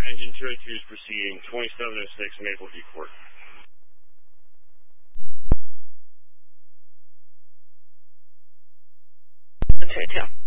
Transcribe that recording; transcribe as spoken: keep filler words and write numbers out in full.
Engine two oh two is proceeding, twenty-seven oh six Maple View Court. two oh two.